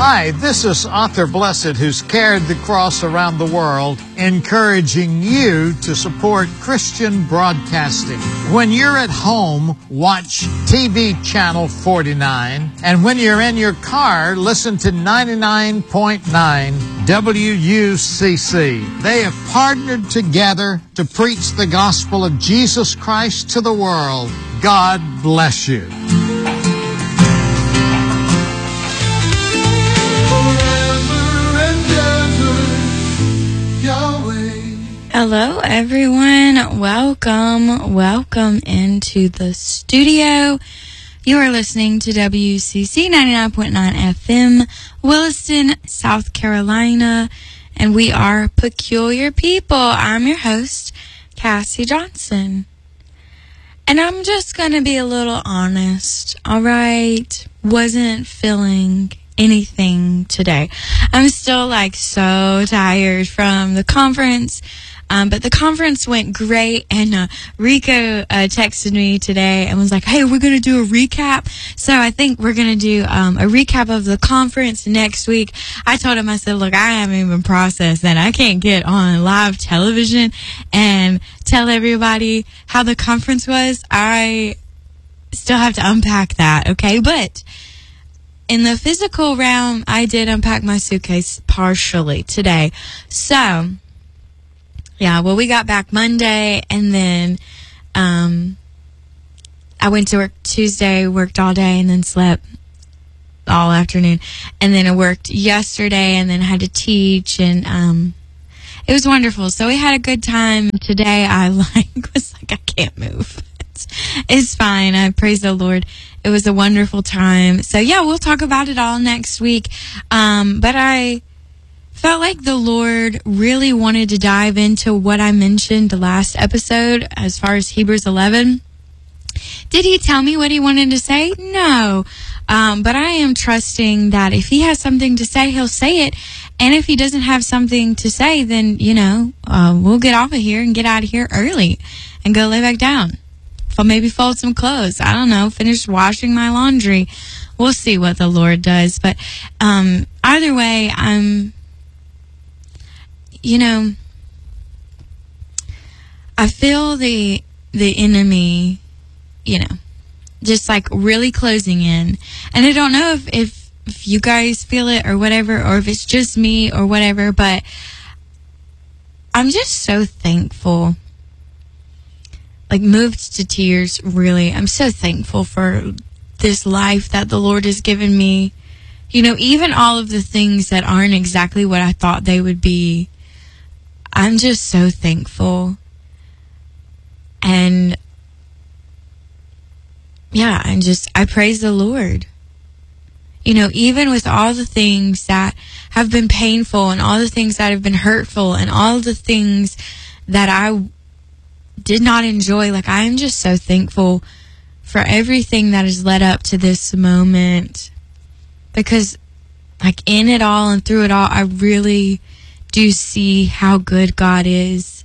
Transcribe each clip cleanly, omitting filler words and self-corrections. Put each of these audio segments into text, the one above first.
Hi, this is Arthur Blessed, who's carried the cross around the world, encouraging you to support Christian broadcasting. When you're at home, watch TV Channel 49, and when you're in your car, listen to 99.9 WUCC. They have partnered together to preach the gospel of Jesus Christ to the world. God bless you. Hello, everyone. Welcome into the studio. You are listening to WCC 99.9 FM, Williston, South Carolina, and we are Peculiar People. I'm your host, Cassie Johnson. And I'm just going to be a little honest, all right? Wasn't feeling anything today. I'm still so tired from the conference. But the conference went great, and Rico texted me today and was like, hey, we're going to do a recap. So I think we're going to do a recap of the conference next week. I told him, I said, look, I haven't even processed that. I can't get on live television and tell everybody how the conference was. I still have to unpack that, okay? But in the physical realm, I did unpack my suitcase partially today. So yeah, well, we got back Monday, and then I went to work Tuesday, worked all day, and then slept all afternoon. And then I worked yesterday, and then had to teach, and it was wonderful. So we had a good time. Today I was like, I can't move. It's fine. I praise the Lord. It was a wonderful time. So yeah, we'll talk about it all next week. But I felt like the Lord really wanted to dive into what I mentioned the last episode as far as Hebrews 11. Did he tell me what he wanted to say? No. But I am trusting that if he has something to say, he'll say it. And if he doesn't have something to say, then, we'll get off of here and get out of here early and go lay back down. Maybe fold some clothes. I don't know. Finish washing my laundry. We'll see what the Lord does. But either way, I feel the enemy, just really closing in. And I don't know if you guys feel it or whatever, or if it's just me or whatever, but I'm just so thankful. Moved to tears, really. I'm so thankful for this life that the Lord has given me. Even all of the things that aren't exactly what I thought they would be, I'm just so thankful. And yeah, I praise the Lord. Even with all the things that have been painful and all the things that have been hurtful and all the things that I did not enjoy, I am just so thankful for everything that has led up to this moment. Because in it all and through it all, I really do see how good God is.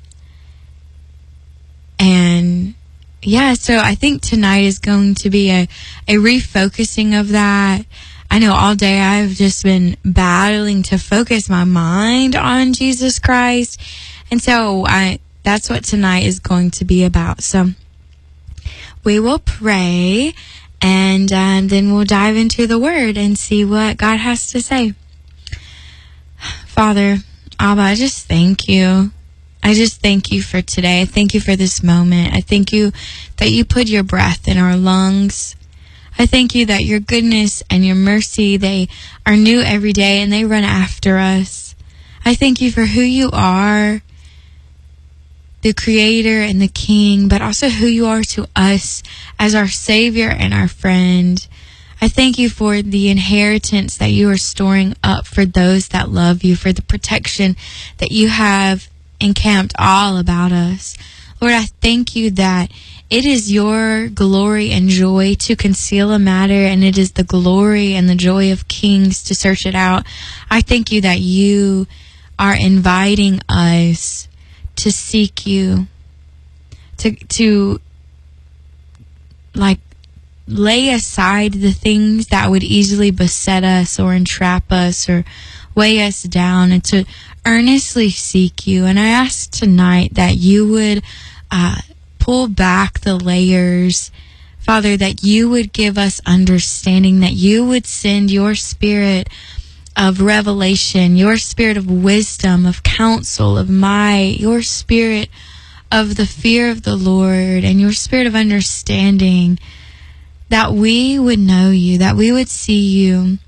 And yeah, so I think tonight is going to be a refocusing of that. I know all day I've just been battling to focus my mind on Jesus Christ. And so that's what tonight is going to be about. So we will pray, and then we'll dive into the Word and see what God has to say. Father, Abba, I just thank you. I just thank you for today. I thank you for this moment. I thank you that you put your breath in our lungs. I thank you that your goodness and your mercy, they are new every day and they run after us. I thank you for who you are, the Creator and the King, but also who you are to us as our Savior and our friend. I thank you for the inheritance that you are storing up for those that love you, for the protection that you have encamped all about us. Lord, I thank you that it is your glory and joy to conceal a matter, and it is the glory and the joy of kings to search it out. I thank you that you are inviting us to seek you, to lay aside the things that would easily beset us or entrap us or weigh us down, and to earnestly seek you. And I ask tonight that you would pull back the layers, Father, that you would give us understanding, that you would send your spirit of revelation, your spirit of wisdom, of counsel, of might, your spirit of the fear of the Lord, and your spirit of understanding, that we would know you, that we would see you,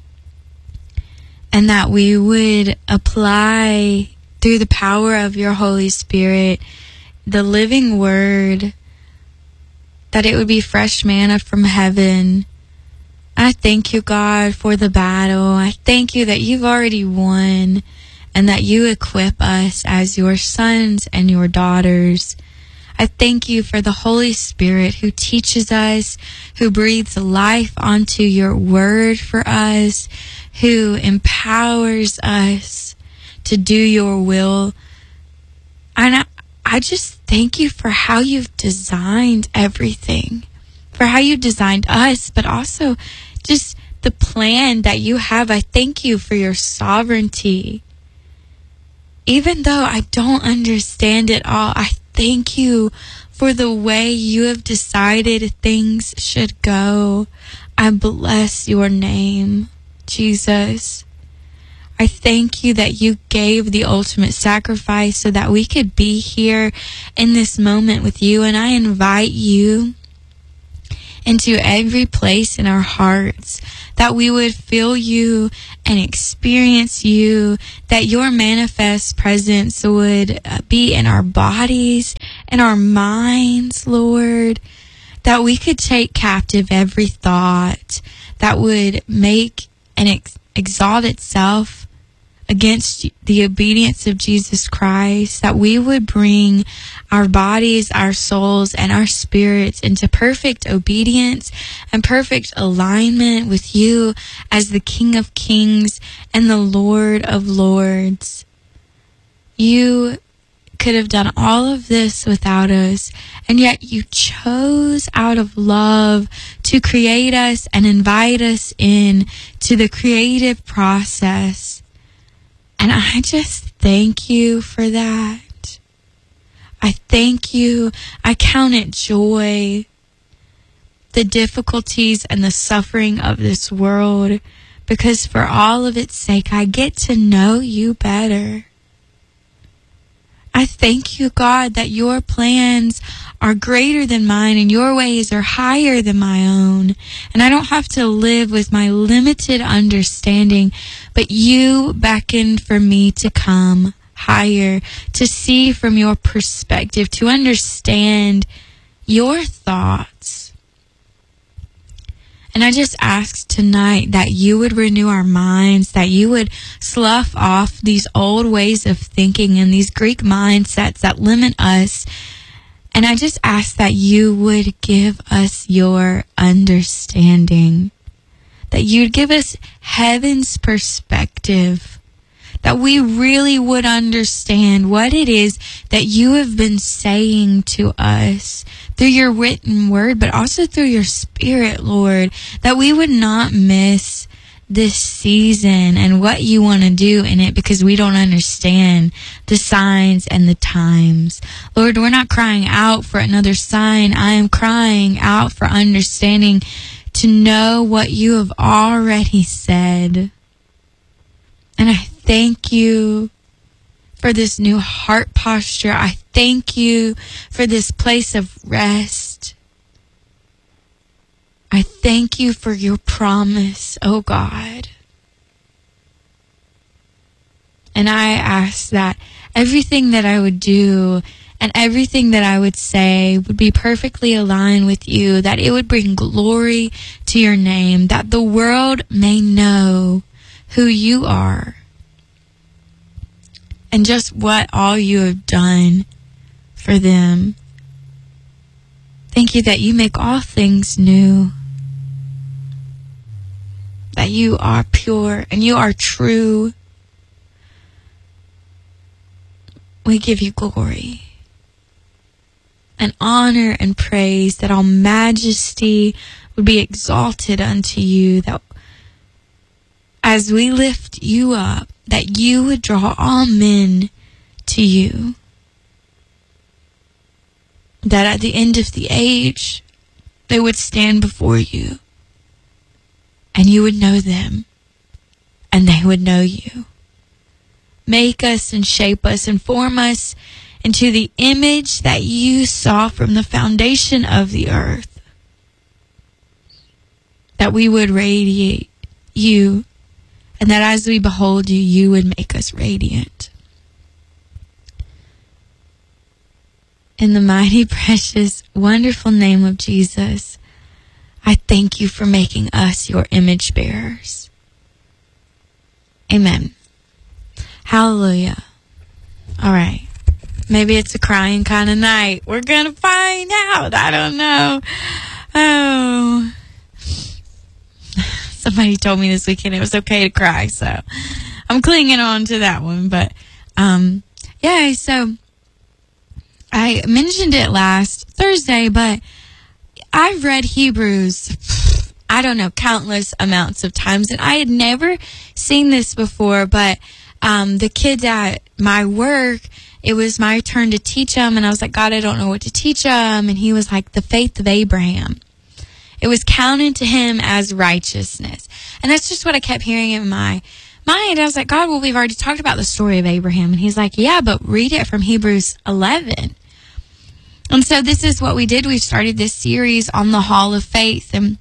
and that we would apply through the power of your Holy Spirit the living word, that it would be fresh manna from heaven. I thank you, God, for the battle. I thank you that you've already won, and that you equip us as your sons and your daughters. I thank you for the Holy Spirit who teaches us, who breathes life onto your word for us, who empowers us to do your will. And I just thank you for how you've designed everything, for how you designed us, but also just the plan that you have. I thank you for your sovereignty. Even though I don't understand it all, I thank you for the way you have decided things should go. I bless your name, Jesus. I thank you that you gave the ultimate sacrifice so that we could be here in this moment with you. And I invite you into every place in our hearts, that we would feel you and experience you, that your manifest presence would be in our bodies, in our minds, Lord, that we could take captive every thought that would make and exalt itself against the obedience of Jesus Christ, that we would bring our bodies, our souls, and our spirits into perfect obedience and perfect alignment with you as the King of Kings and the Lord of Lords. You could have done all of this without us, and yet you chose out of love to create us and invite us in to the creative process. And I just thank you for that. I thank you. I count it joy, the difficulties and the suffering of this world, because for all of its sake, I get to know you better. I thank you, God, that your plans are greater than mine and your ways are higher than my own. And I don't have to live with my limited understanding, but you beckon for me to come higher, to see from your perspective, to understand your thoughts. And I just ask tonight that you would renew our minds, that you would slough off these old ways of thinking and these Greek mindsets that limit us. And I just ask that you would give us your understanding, that you'd give us heaven's perspective, that we really would understand what it is that you have been saying to us through your written word, but also through your spirit, Lord, that we would not miss this season and what you want to do in it because we don't understand the signs and the times. Lord, we're not crying out for another sign. I am crying out for understanding, to know what you have already said. And I thank you for this new heart posture. I thank you for this place of rest. I thank you for your promise, oh God. And I ask that everything that I would do and everything that I would say would be perfectly aligned with you, that it would bring glory to your name, that the world may know who you are and just what all you have done for them. Thank you that you make all things new, that you are pure and you are true. We give you glory. and honor and praise, that all majesty would be exalted unto you, that as we lift you up, that you would draw all men to you. That at the end of the age, they would stand before you, and you would know them, and they would know you. Make us and shape us and form us into the image that you saw from the foundation of the earth. That we would radiate you, and that as we behold you, you would make us radiant. In the mighty, precious, wonderful name of Jesus, I thank you for making us your image bearers. Amen. Hallelujah. All right. Maybe it's a crying kind of night. We're going to find out. I don't know. Oh. Somebody told me this weekend it was okay to cry, so I'm clinging on to that one. But, yeah, so I mentioned it last Thursday, but I've read Hebrews, I don't know, countless amounts of times, and I had never seen this before, but the kids at my work, it was my turn to teach them, and I was like, God, I don't know what to teach them, and he was like, the faith of Abraham. It was counted to him as righteousness, and that's just what I kept hearing in my mind. I was like, God, well, we've already talked about the story of Abraham, and he's like, yeah, but read it from Hebrews 11. And so this is what we did. We started this series on the Hall of Faith, and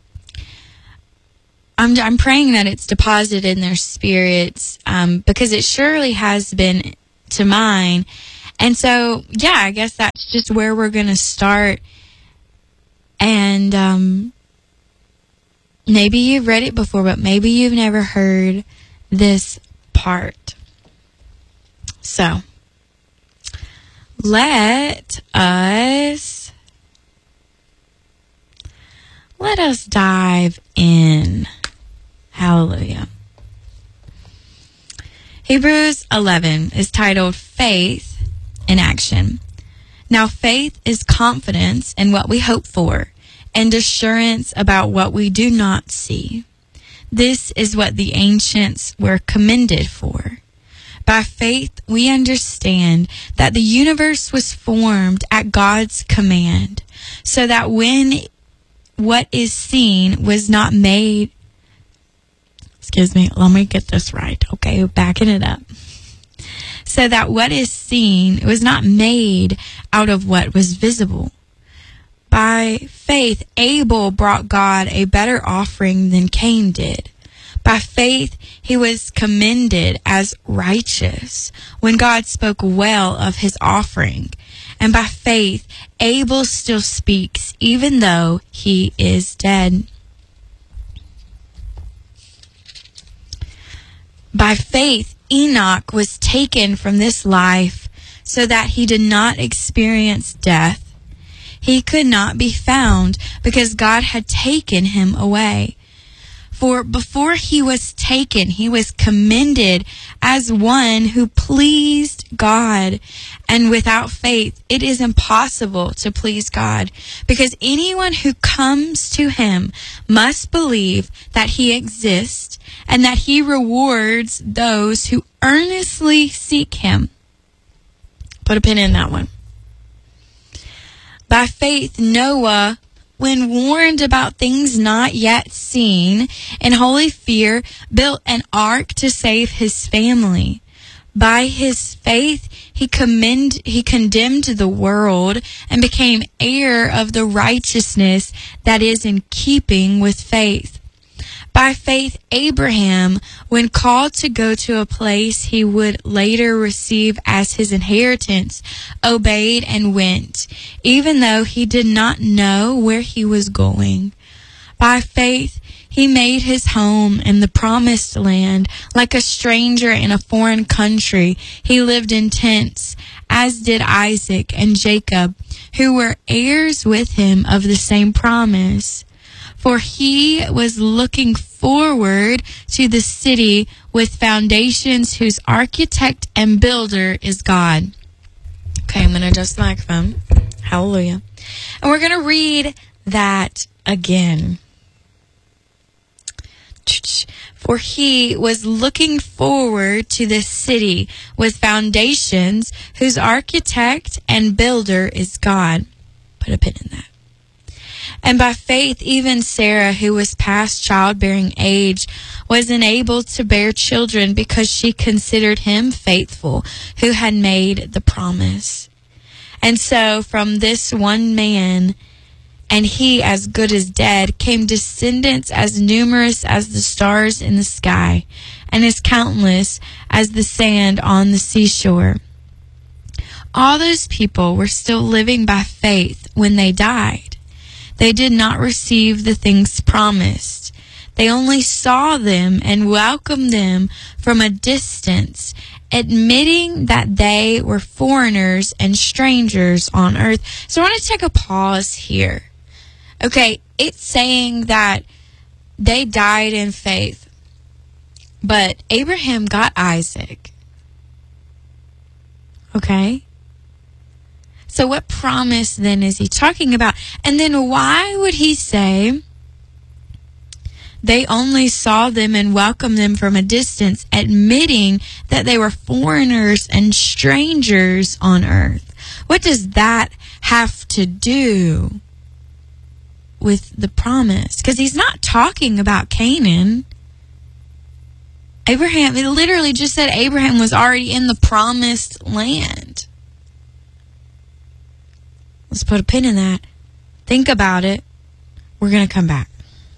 I'm praying that it's deposited in their spirits, because it surely has been to mine. And so, yeah, I guess that's just where we're going to start. And maybe you've read it before, but maybe you've never heard this part. So, let us dive in. Hallelujah. Hebrews 11 is titled Faith in Action. Now, faith is confidence in what we hope for and assurance about what we do not see. This is what the ancients were commended for. By faith, we understand that the universe was formed at God's command, so that when what is seen was not made, let me get this right. Okay, backing it up. So that what is seen was not made out of what was visible. By faith, Abel brought God a better offering than Cain did. By faith, he was commended as righteous when God spoke well of his offering. And by faith, Abel still speaks even though he is dead. By faith, Enoch was taken from this life so that he did not experience death. He could not be found because God had taken him away. For before he was taken, he was commended as one who pleased God. And without faith, it is impossible to please God, because anyone who comes to him must believe that he exists and that he rewards those who earnestly seek him. Put a pin in that one. By faith, Noah, when warned about things not yet seen, in holy fear, built an ark to save his family. By his faith, he condemned the world and became heir of the righteousness that is in keeping with faith. By faith, Abraham, when called to go to a place he would later receive as his inheritance, obeyed and went, even though he did not know where he was going. By faith, he made his home in the promised land. Like a stranger in a foreign country, he lived in tents, as did Isaac and Jacob, who were heirs with him of the same promise. For he was looking forward to the city with foundations, whose architect and builder is God. Okay, I'm going to adjust the microphone. Hallelujah. And we're going to read that again. For he was looking forward to this city with foundations, whose architect and builder is God. Put a pin in that. And by faith, even Sarah, who was past childbearing age, was enabled to bear children because she considered him faithful who had made the promise. And so from this one man, and he as good as dead, came descendants as numerous as the stars in the sky, and as countless as the sand on the seashore. All those people were still living by faith when they died. They did not receive the things promised. They only saw them and welcomed them from a distance, admitting that they were foreigners and strangers on earth. So I want to take a pause here. Okay, it's saying that they died in faith, but Abraham got Isaac. Okay? So what promise then is he talking about? And then why would he say they only saw them and welcomed them from a distance, admitting that they were foreigners and strangers on earth? What does that have to do with the promise? Because he's not talking about Canaan. Abraham, it literally just said Abraham was already in the promised land. Let's put a pin in that. Think about it. We're going to come back.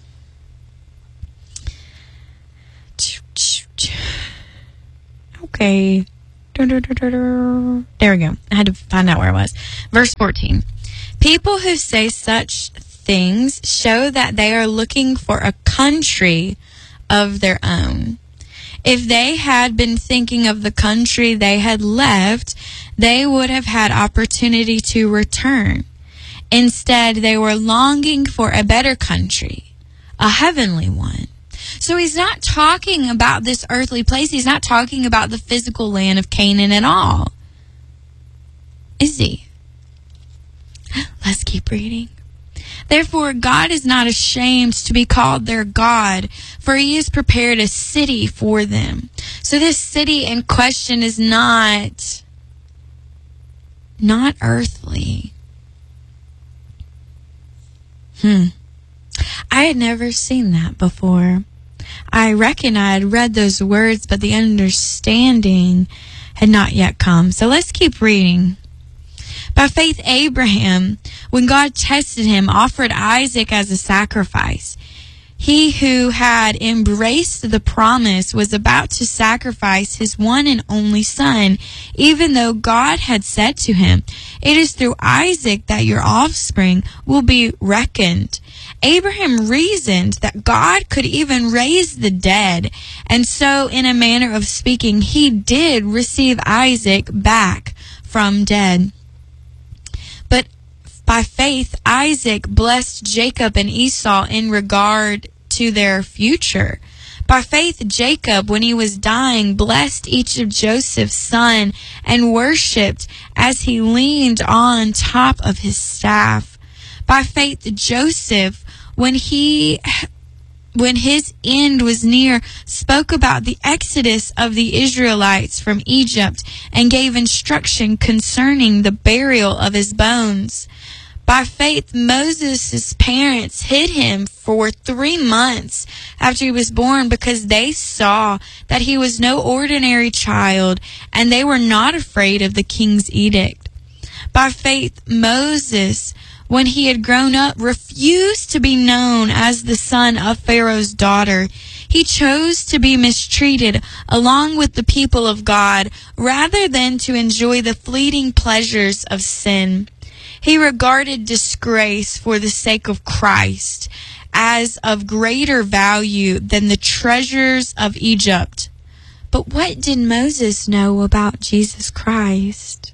Okay. There we go. I had to find out where I was. Verse 14. People who say such things show that they are looking for a country of their own. If they had been thinking of the country they had left, they would have had opportunity to return. Instead, they were longing for a better country, a heavenly one. So he's not talking about this earthly place. He's not talking about the physical land of Canaan at all. Is he? Let's keep reading. Therefore, God is not ashamed to be called their God, for he has prepared a city for them. So this city in question is not earthly. I had never seen that before. I reckon I had read those words, but the understanding had not yet come. So let's keep reading. By faith, Abraham, when God tested him, offered Isaac as a sacrifice. He who had embraced the promise was about to sacrifice his one and only son, even though God had said to him, "It is through Isaac that your offspring will be reckoned." Abraham reasoned that God could even raise the dead, and so, in a manner of speaking, he did receive Isaac back from dead. But by faith, Isaac blessed Jacob and Esau in regard to their future. By faith, Jacob, when he was dying, blessed each of Joseph's sons and worshipped as he leaned on top of his staff. By faith, Joseph, when his end was near, spoke about the exodus of the Israelites from Egypt and gave instruction concerning the burial of his bones. By faith, Moses' parents hid him for 3 months after he was born because they saw that he was no ordinary child, and they were not afraid of the king's edict. By faith, Moses, when he had grown up, refused to be known as the son of Pharaoh's daughter. He chose to be mistreated along with the people of God rather than to enjoy the fleeting pleasures of sin. He regarded disgrace for the sake of Christ as of greater value than the treasures of Egypt. But what did Moses know about Jesus Christ?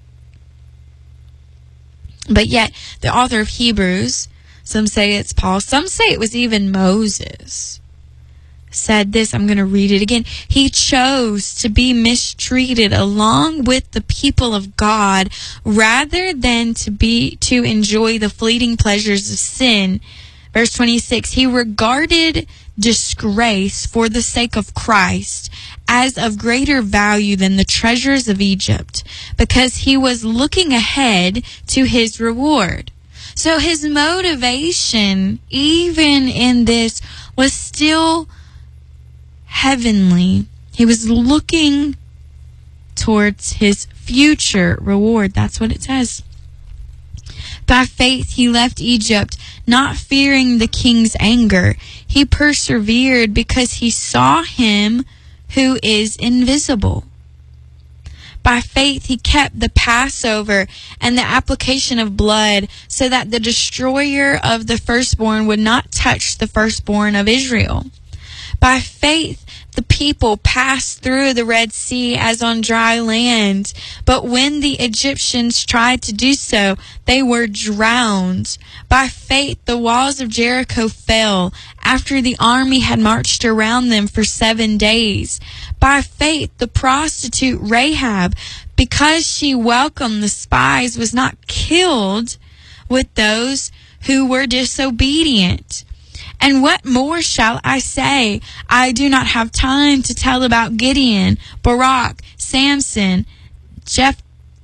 But yet, the author of Hebrews, some say it's Paul, some say it was even Moses, said this. I'm going to read it again. He chose to be mistreated along with the people of God rather than to enjoy the fleeting pleasures of sin. Verse 26, he regarded disgrace for the sake of Christ as of greater value than the treasures of Egypt, because he was looking ahead to his reward. So his motivation, even in this, was still heavenly. He was looking towards his future reward. That's what it says. By faith, he left Egypt, not fearing the king's anger. He persevered because he saw him who is invisible. By faith, he kept the Passover and the application of blood so that the destroyer of the firstborn would not touch the firstborn of Israel. By faith, the people passed through the Red Sea as on dry land, but when the Egyptians tried to do so, they were drowned. By faith, the walls of Jericho fell after the army had marched around them for 7 days. By faith, the prostitute Rahab, because she welcomed the spies, was not killed with those who were disobedient. And what more shall I say? I do not have time to tell about Gideon, Barak, Samson, Jephthah.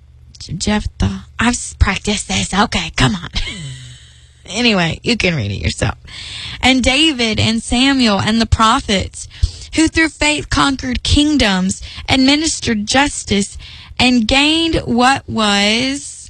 I've practiced this. Okay, come on. Anyway, you can read it yourself. And David and Samuel and the prophets, who through faith conquered kingdoms, administered justice, and gained what was,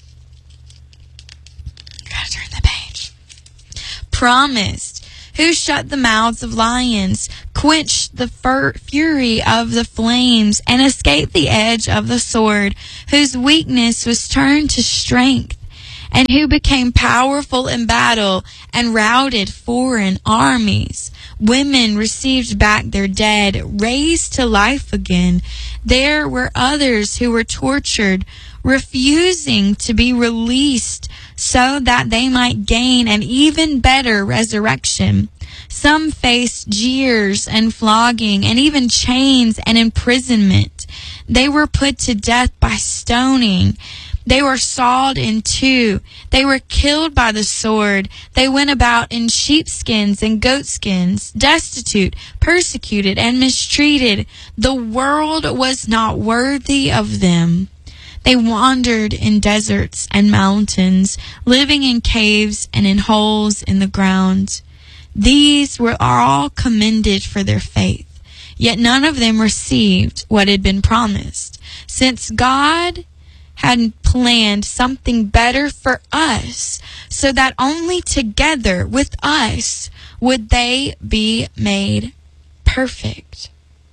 gotta turn the page, promised, who shut the mouths of lions, quenched the fury of the flames, and escaped the edge of the sword, whose weakness was turned to strength, and who became powerful in battle and routed foreign armies. Women received back their dead, raised to life again. There were others who were tortured, refusing to be released so that they might gain an even better resurrection. Some faced jeers and flogging and even chains and imprisonment. They were put to death by stoning. They were sawed in two. They were killed by the sword. They went about in sheepskins and goatskins, destitute, persecuted, and mistreated. The world was not worthy of them. They wandered in deserts and mountains, living in caves and in holes in the ground. These are all commended for their faith, yet none of them received what had been promised, since God had planned something better for us, so that only together with us would they be made perfect.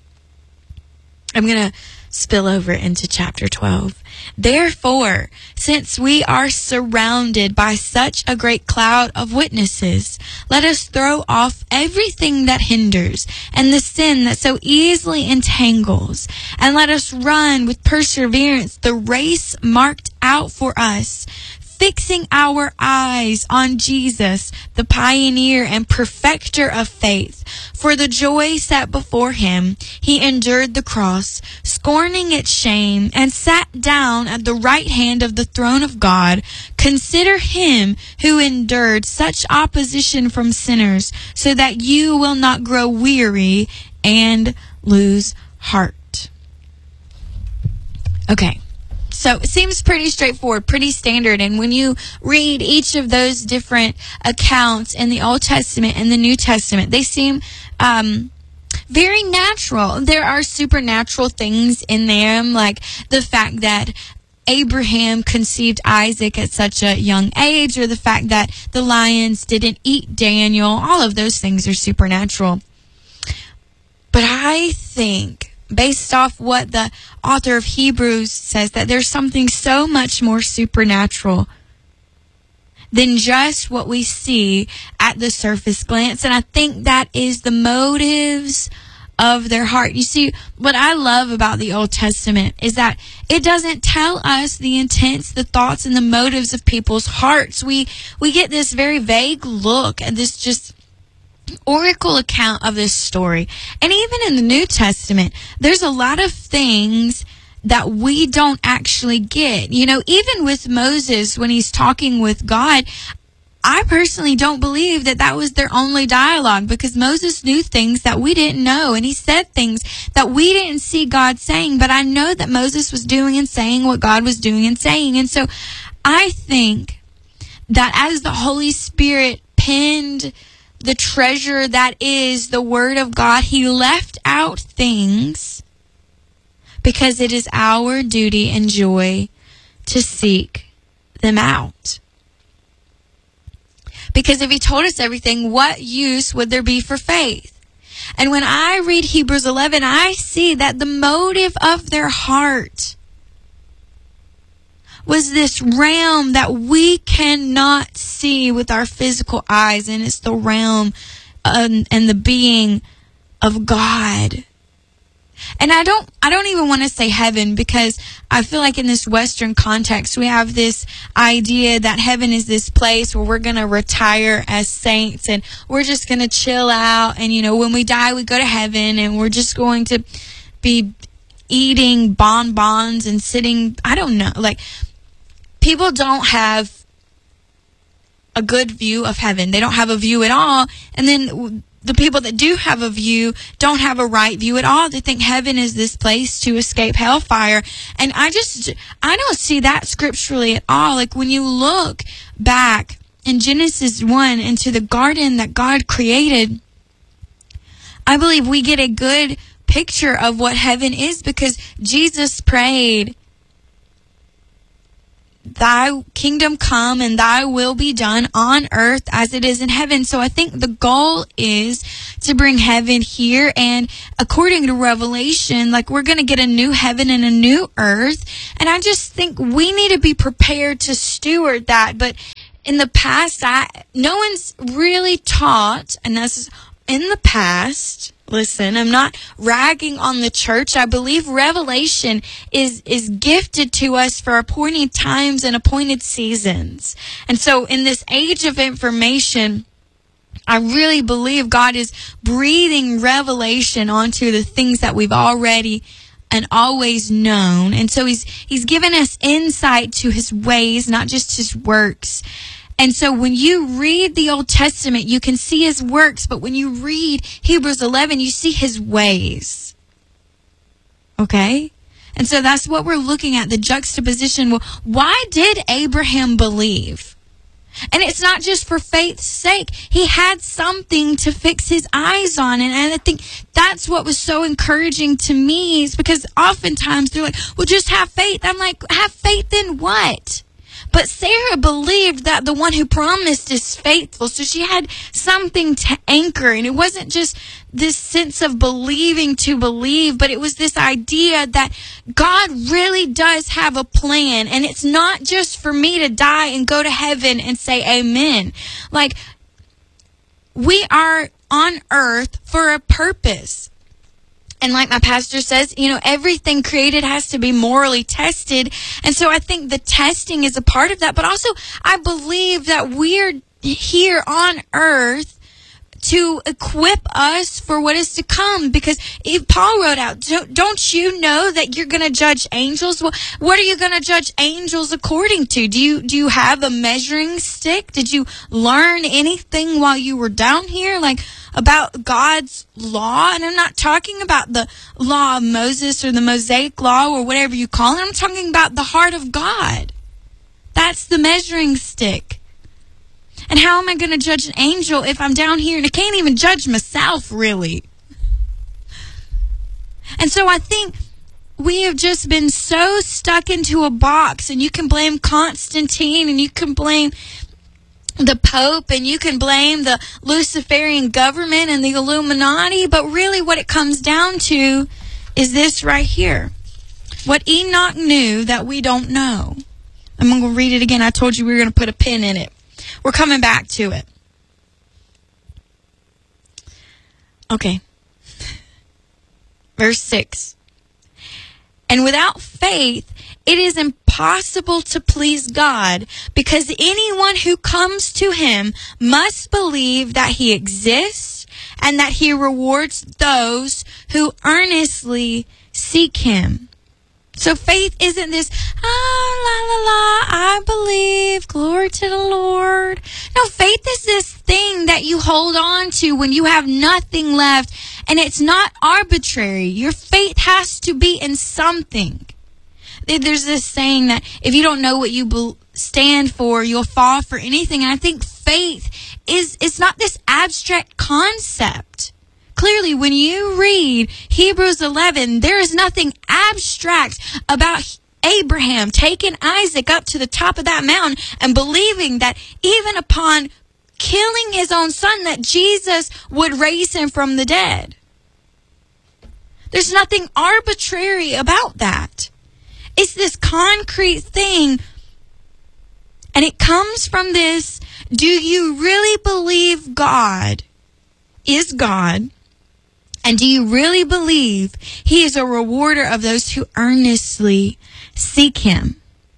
I'm going to spill over into chapter 12. Therefore, since we are surrounded by such a great cloud of witnesses, let us throw off everything that hinders and the sin that so easily entangles, and let us run with perseverance the race marked out for us, fixing our eyes on Jesus, the pioneer and perfecter of faith. For the joy set before him, he endured the cross, scorning its shame, and sat down at the right hand of the throne of God. Consider him who endured such opposition from sinners, so that you will not grow weary and lose heart. Okay. So it seems pretty straightforward, pretty standard. And when you read each of those different accounts in the Old Testament and the New Testament, they seem very natural. There are supernatural things in them, like the fact that Abraham conceived Isaac at such a young age, or the fact that the lions didn't eat Daniel. All of those things are supernatural. But I think, based off what the author of Hebrews says, that there's something so much more supernatural than just what we see at the surface glance. And I think that is the motives of their heart. You see, what I love about the Old Testament is that it doesn't tell us the intents, the thoughts, and the motives of people's hearts. We get this very vague look at this just oracle account of this story. And even in the New Testament, there's a lot of things that we don't actually get. You know, even with Moses, when he's talking with God, I personally don't believe that that was their only dialogue, because Moses knew things that we didn't know, and he said things that we didn't see God saying, but I know that Moses was doing and saying what God was doing and saying. And so I think that as the Holy Spirit penned the treasure that is the Word of God, he left out things because it is our duty and joy to seek them out. Because if he told us everything, what use would there be for faith? And when I read Hebrews 11, I see that the motive of their heart was this realm that we cannot see with our physical eyes, and it's the realm and the being of God. And I don't even want to say heaven, because I feel like in this Western context, we have this idea that heaven is this place where we're going to retire as saints and we're just going to chill out. And, you know, when we die, we go to heaven and we're just going to be eating bonbons and sitting, I don't know, like, people don't have a good view of heaven. They don't have a view at all. And then the people that do have a view don't have a right view at all. They think heaven is this place to escape hellfire. And I don't see that scripturally at all. Like, when you look back in Genesis 1 into the garden that God created, I believe we get a good picture of what heaven is, because Jesus prayed, "Thy kingdom come and thy will be done on earth as it is in heaven." So I think the goal is to bring heaven here. And according to Revelation, like, we're going to get a new heaven and a new earth. And I just think we need to be prepared to steward that. But in the past, no one's really taught, and that's in the past. Listen, I'm not ragging on the church. I believe revelation is gifted to us for appointed times and appointed seasons. And so in this age of information, I really believe God is breathing revelation onto the things that we've already and always known. And so he's given us insight to his ways, not just his works. And so when you read the Old Testament, you can see his works, but when you read Hebrews 11, you see his ways. Okay? And so that's what we're looking at, the juxtaposition. Well, why did Abraham believe? And it's not just for faith's sake. He had something to fix his eyes on. And I think that's what was so encouraging to me, is because oftentimes they're like, well, just have faith. I'm like, have faith in what? But Sarah believed that the one who promised is faithful. So she had something to anchor. And it wasn't just this sense of believing to believe, but it was this idea that God really does have a plan. And it's not just for me to die and go to heaven and say amen. Like, we are on earth for a purpose. And like my pastor says, you know, everything created has to be morally tested. And so I think the testing is a part of that. But also, I believe that we're here on earth to equip us for what is to come. Because if Paul wrote out, don't you know that you're going to judge angels? Well, what are you going to judge angels according to? Do you have a measuring stick? Did you learn anything while you were down here? Like, about God's law? And I'm not talking about the law of Moses or the Mosaic law or whatever you call it. I'm talking about the heart of God. That's the measuring stick. And how am I going to judge an angel if I'm down here and I can't even judge myself, really? And so I think we have just been so stuck into a box, and you can blame Constantine, and you can blame the Pope, and you can blame the Luciferian government and the Illuminati, but really what it comes down to is this right here. What Enoch knew that we don't know. I'm going to read it again. I told you we were going to put a pin in it. We're coming back to it. Okay. Verse 6. And without faith, it is impossible to please God, because anyone who comes to him must believe that he exists and that he rewards those who earnestly seek him. So faith isn't this, I believe, glory to the Lord. No, faith is this thing that you hold on to when you have nothing left, and it's not arbitrary. Your faith has to be in something. There's this saying that if you don't know what you stand for, you'll fall for anything. And I think faith it's not this abstract concept. Clearly, when you read Hebrews 11, there is nothing abstract about Abraham taking Isaac up to the top of that mountain and believing that even upon killing his own son, that Jesus would raise him from the dead. There's nothing arbitrary about that. It's this concrete thing, and it comes from this: do you really believe God is God? And do you really believe he is a rewarder of those who earnestly seek him?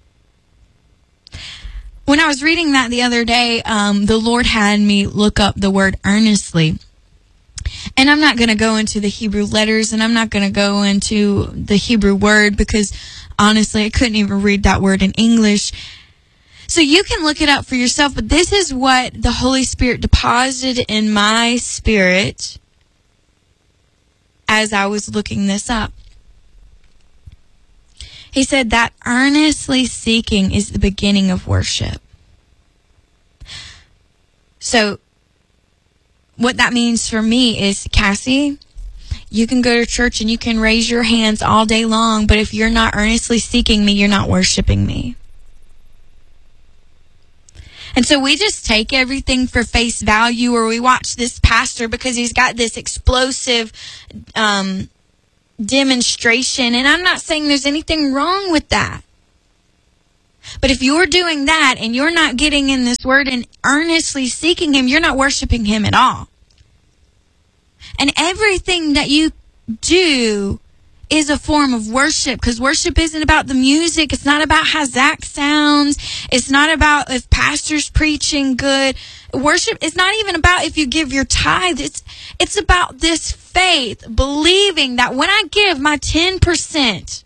When I was reading that the other day, the Lord had me look up the word earnestly. And I'm not going to go into the Hebrew letters, and I'm not going to go into the Hebrew word, because honestly, I couldn't even read that word in English. So you can look it up for yourself, but this is what the Holy Spirit deposited in my spirit as I was looking this up. He said that earnestly seeking is the beginning of worship. So what that means for me is, Cassie, you can go to church and you can raise your hands all day long, but if you're not earnestly seeking me, you're not worshiping me. And so we just take everything for face value, or we watch this pastor because he's got this explosive demonstration. And I'm not saying there's anything wrong with that. But if you're doing that and you're not getting in this word and earnestly seeking him, you're not worshiping him at all. And everything that you do is a form of worship, because worship isn't about the music. It's not about how Zach sounds. It's not about if pastor's preaching good. Worship is not even about if you give your tithe. It's about this faith, believing that when I give my 10%,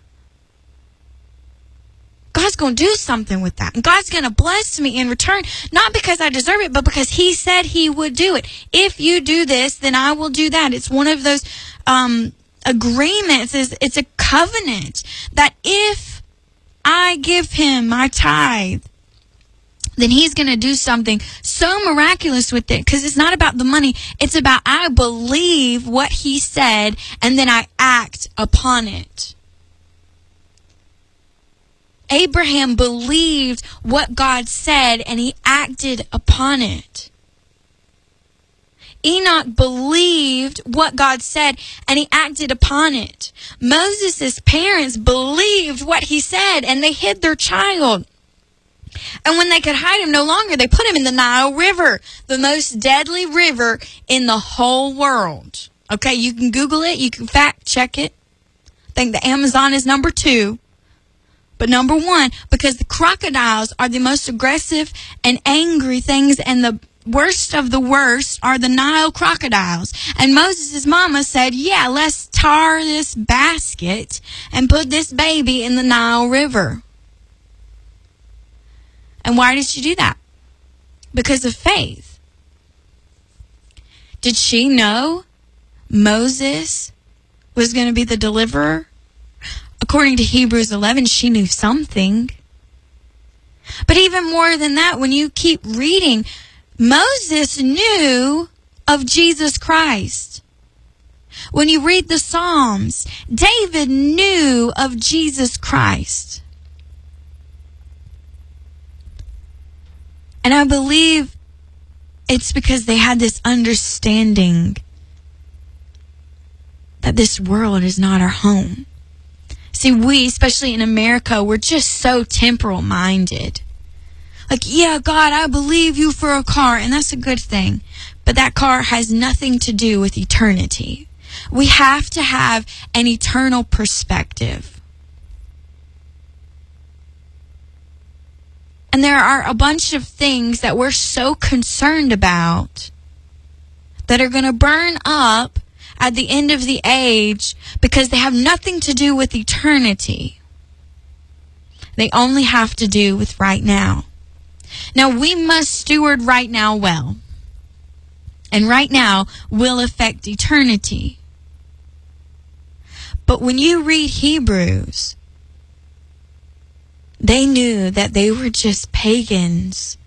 God's going to do something with that. And God's going to bless me in return, not because I deserve it, but because he said he would do it. If you do this, then I will do that. It's one of those agreements. It's a covenant that if I give him my tithe, then he's going to do something so miraculous with it, because it's not about the money. It's about I believe what he said, and then I act upon it. Abraham believed what God said, and he acted upon it. Enoch believed what God said, and he acted upon it. Moses' parents believed what he said, and they hid their child. And when they could hide him no longer, they put him in the Nile River, the most deadly river in the whole world. Okay, you can Google it. You can fact check it. I think the Amazon is number 2. But number 1, because the crocodiles are the most aggressive and angry things, and the worst of the worst are the Nile crocodiles. And Moses' mama said, yeah, let's tar this basket and put this baby in the Nile River. And why did she do that? Because of faith. Did she know Moses was going to be the deliverer? According to Hebrews 11, she knew something. But even more than that, when you keep reading, Moses knew of Jesus Christ. When you read the Psalms, David knew of Jesus Christ. And I believe it's because they had this understanding that this world is not our home. See, we, especially in America, we're just so temporal minded. Like, yeah, God, I believe you for a car, and that's a good thing. But that car has nothing to do with eternity. We have to have an eternal perspective. And there are a bunch of things that we're so concerned about that are going to burn up at the end of the age because they have nothing to do with eternity. They only have to do with right now. Now, we must steward right now well. And right now will affect eternity. But when you read Hebrews, they knew that they were just pagans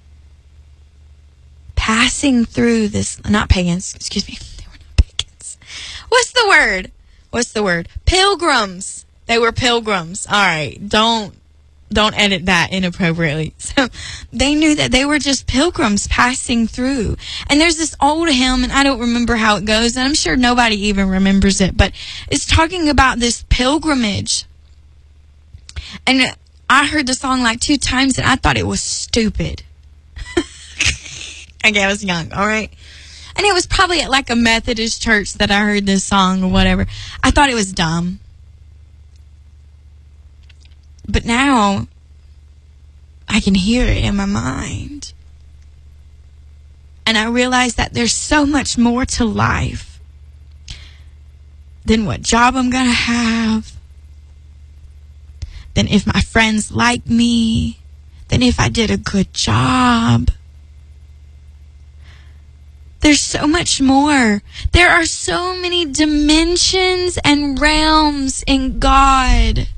passing through this, not pagans, excuse me. They were not pagans. What's the word? Pilgrims. They were pilgrims. All right. Don't edit that inappropriately. So they knew that they were just pilgrims passing through. And there's this old hymn, and I don't remember how it goes, and I'm sure nobody even remembers it, but it's talking about this pilgrimage. And I heard the song like 2 times, and I thought it was stupid. Okay, I was young, all right? And it was probably at like a Methodist church that I heard this song or whatever. I thought it was dumb. But now, I can hear it in my mind. And I realize that there's so much more to life than what job I'm going to have, than if my friends like me, than if I did a good job. There's so much more. There are so many dimensions and realms in God.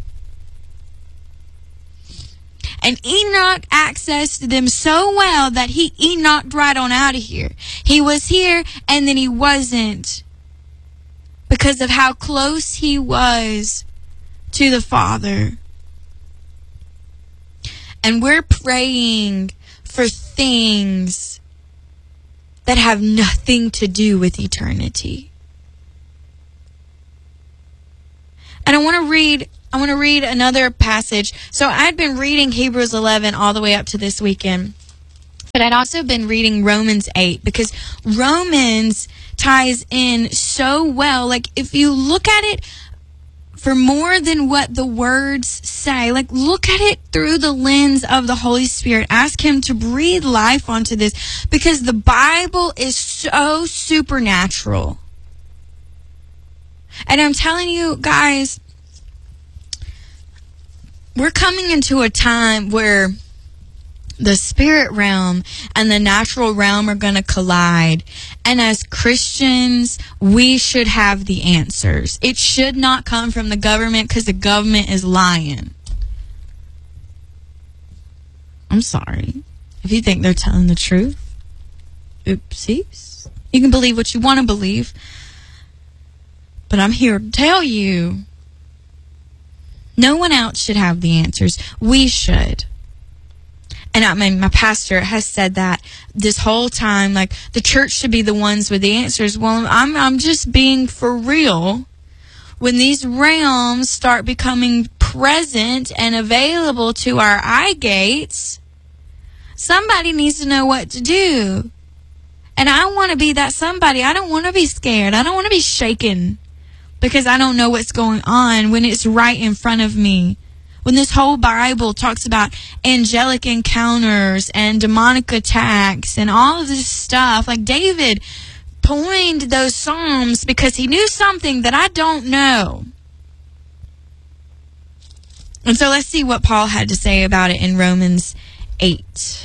And Enoch accessed them so well that he Enoch'd right on out of here. He was here and then he wasn't, because of how close he was to the Father. And we're praying for things that have nothing to do with eternity. And I want to read another passage. So I'd been reading Hebrews 11 all the way up to this weekend. But I'd also been reading Romans 8, because Romans ties in so well. Like, if you look at it for more than what the words say, like, look at it through the lens of the Holy Spirit. Ask Him to breathe life onto this, because the Bible is so supernatural. And I'm telling you guys, we're coming into a time where the spirit realm and the natural realm are going to collide. And as Christians, we should have the answers. It should not come from the government, because the government is lying. I'm sorry. If you think they're telling the truth, oopsies. You can believe what you want to believe. But I'm here to tell you, no one else should have the answers. We should. And I mean, my pastor has said that this whole time, like, the church should be the ones with the answers. Well, I'm just being for real. When these realms start becoming present and available to our eye gates, somebody needs to know what to do. And I want to be that somebody. I don't want to be scared. I don't want to be shaken because I don't know what's going on when it's right in front of me. When this whole Bible talks about angelic encounters and demonic attacks and all of this stuff, like David coined those Psalms because he knew something that I don't know. And so let's see what Paul had to say about it in Romans 8.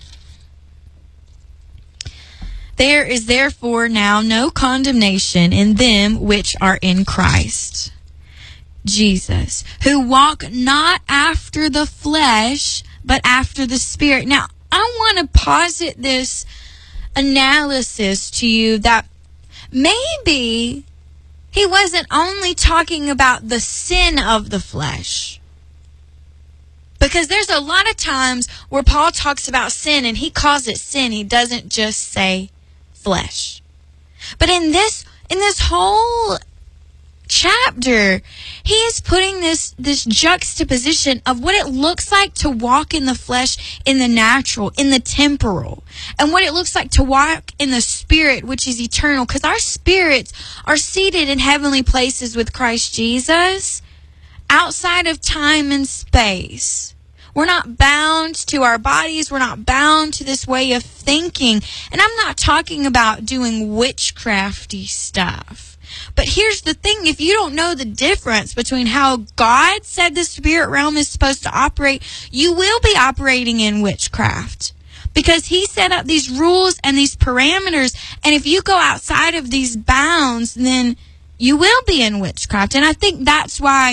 There is therefore now no condemnation in them which are in Christ Jesus, who walk not after the flesh, but after the Spirit. Now, I want to posit this analysis to you that maybe he wasn't only talking about the sin of the flesh. Because there's a lot of times where Paul talks about sin and he calls it sin. He doesn't just say flesh. But in this whole chapter, he is putting this juxtaposition of what it looks like to walk in the flesh, in the natural, in the temporal, and what it looks like to walk in the Spirit, which is eternal, because our spirits are seated in heavenly places with Christ Jesus outside of time and space. We're not bound to our bodies. We're not bound to this way of thinking. And I'm not talking about doing witchcrafty stuff. But here's the thing. If you don't know the difference between how God said the spirit realm is supposed to operate, you will be operating in witchcraft. Because he set up these rules and these parameters. And if you go outside of these bounds, then you will be in witchcraft. And I think that's why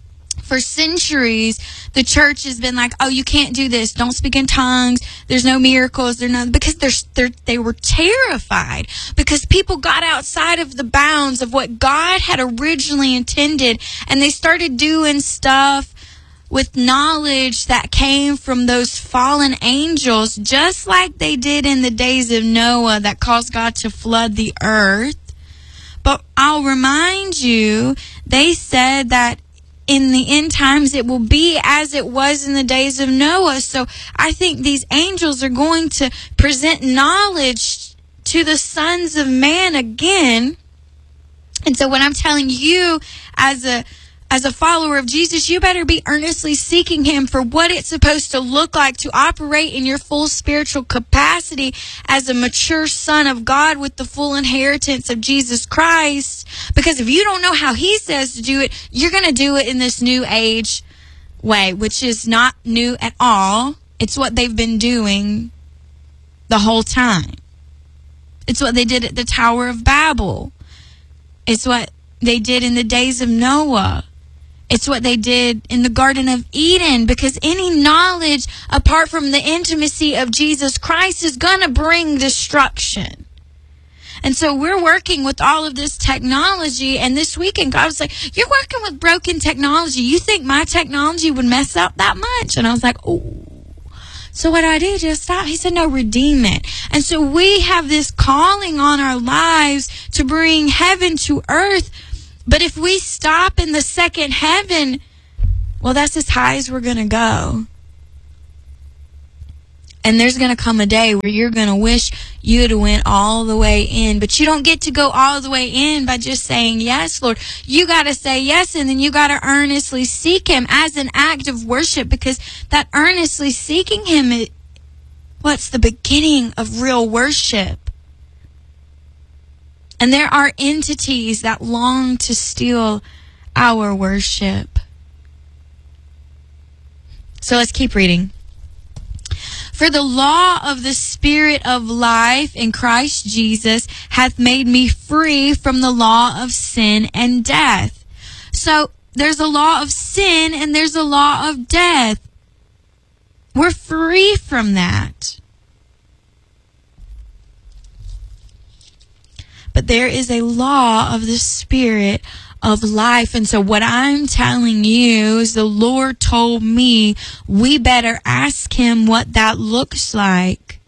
for centuries the church has been like, oh, you can't do this. Don't speak in tongues. There's no miracles. Because they were terrified. Because people got outside of the bounds of what God had originally intended. And they started doing stuff with knowledge that came from those fallen angels, just like they did in the days of Noah that caused God to flood the earth. But I'll remind you, they said that in the end times it will be as it was in the days of Noah. So I think these angels are going to present knowledge to the sons of man again. And so when I'm telling you as a follower of Jesus, you better be earnestly seeking him for what it's supposed to look like to operate in your full spiritual capacity as a mature son of God with the full inheritance of Jesus Christ. Because if you don't know how he says to do it, you're going to do it in this new age way, which is not new at all. It's what they've been doing the whole time. It's what they did at the Tower of Babel. It's what they did in the days of Noah. It's what they did in the Garden of Eden, because any knowledge apart from the intimacy of Jesus Christ is going to bring destruction. And so we're working with all of this technology, and this weekend God was like, you're working with broken technology. You think my technology would mess up that much? And I was like, oh. So what I do, just stop. He said, no, redeem it. And so we have this calling on our lives to bring heaven to earth. But if we stop in the second heaven, well, that's as high as we're going to go. And there's going to come a day where you're going to wish you'd have went all the way in. But you don't get to go all the way in by just saying, yes, Lord. You got to say yes, and then you got to earnestly seek him as an act of worship, because that earnestly seeking him, what's the beginning of real worship? And there are entities that long to steal our worship. So let's keep reading. For the law of the Spirit of life in Christ Jesus hath made me free from the law of sin and death. So there's a law of sin and there's a law of death. We're free from that. But there is a law of the Spirit of life. And so what I'm telling you is the Lord told me we better ask him what that looks like.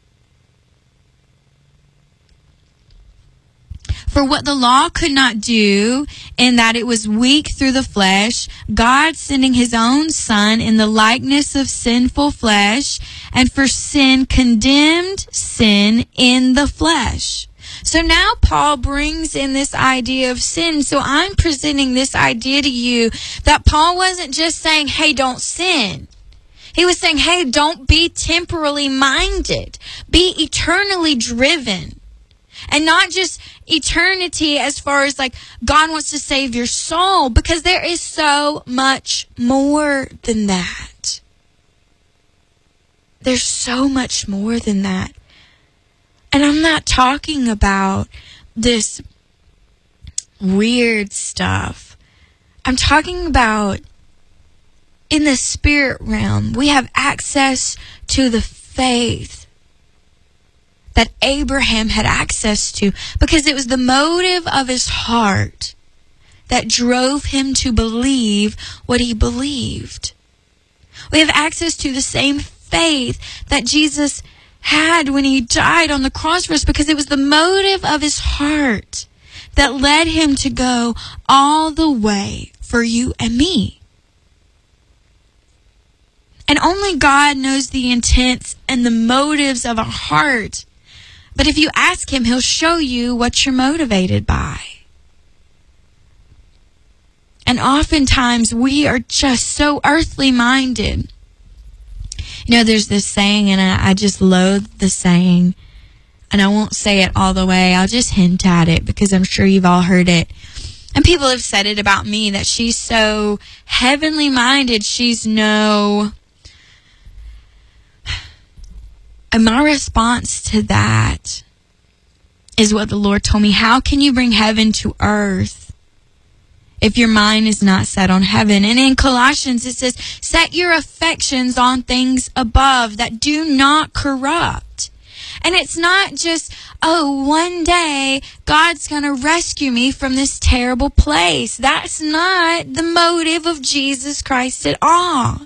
For what the law could not do, in that it was weak through the flesh, God sending his own Son in the likeness of sinful flesh, and for sin condemned sin in the flesh. So now Paul brings in this idea of sin. So I'm presenting this idea to you that Paul wasn't just saying, hey, don't sin. He was saying, hey, don't be temporally minded. Be eternally driven. And not just eternity as far as like God wants to save your soul, because there is so much more than that. There's so much more than that. And I'm not talking about this weird stuff. I'm talking about in the spirit realm, we have access to the faith that Abraham had access to, because it was the motive of his heart that drove him to believe what he believed. We have access to the same faith that Jesus had when he died on the cross for us, because it was the motive of his heart that led him to go all the way for you and me. And only God knows the intents and the motives of our heart. But if you ask him, he'll show you what you're motivated by. And oftentimes we are just so earthly minded You know, there's this saying, and I just loathe the saying, and I won't say it all the way. I'll just hint at it because I'm sure you've all heard it. And people have said it about me, that she's so heavenly minded, she's no... And my response to that is what the Lord told me. How can you bring heaven to earth if your mind is not set on heaven? And in Colossians it says, set your affections on things above that do not corrupt. And it's not just, oh, one day God's going to rescue me from this terrible place. That's not the motive of Jesus Christ at all.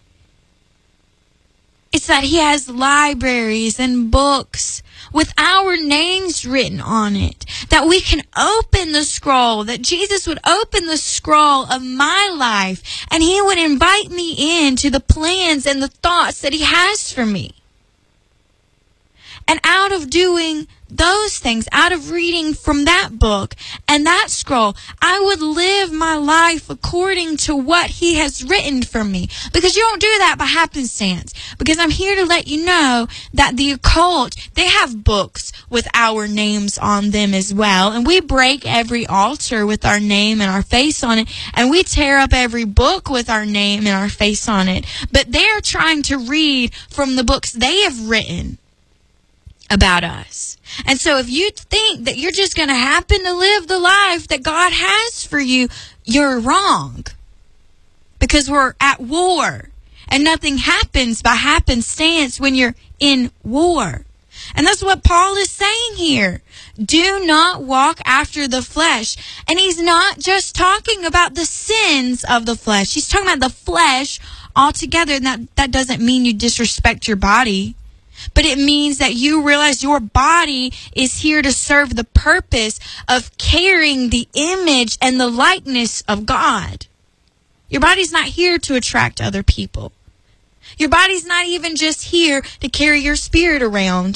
It's that he has libraries and books with our names written on it, that we can open the scroll, that Jesus would open the scroll of my life, and he would invite me into the plans and the thoughts that he has for me. And out of doing those things, out of reading from that book and that scroll, I would live my life according to what he has written for me. Because you don't do that by happenstance. Because I'm here to let you know that the occult, they have books with our names on them as well. And we break every altar with our name and our face on it. And we tear up every book with our name and our face on it. But they're trying to read from the books they have written about us. And so if you think that you're just going to happen to live the life that God has for you, you're wrong. Because we're at war. And nothing happens by happenstance when you're in war. And that's what Paul is saying here. Do not walk after the flesh. And he's not just talking about the sins of the flesh. He's talking about the flesh altogether. And that doesn't mean you disrespect your body. But it means that you realize your body is here to serve the purpose of carrying the image and the likeness of God. Your body's not here to attract other people. Your body's not even just here to carry your spirit around.